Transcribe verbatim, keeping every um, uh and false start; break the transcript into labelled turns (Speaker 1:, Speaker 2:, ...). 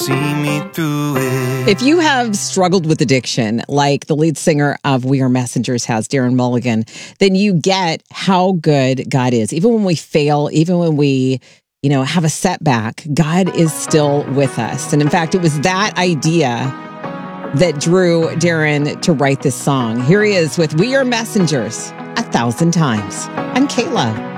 Speaker 1: see me through it.
Speaker 2: If you have struggled with addiction, like the lead singer of We Are Messengers has, Darren Mulligan, then you get how good God is. Even when we fail, even when we, you know, have a setback, God is still with us. And in fact, it was that idea that drew Darren to write this song. Here he is with We Are Messengers, A Thousand Times. I'm Kayla.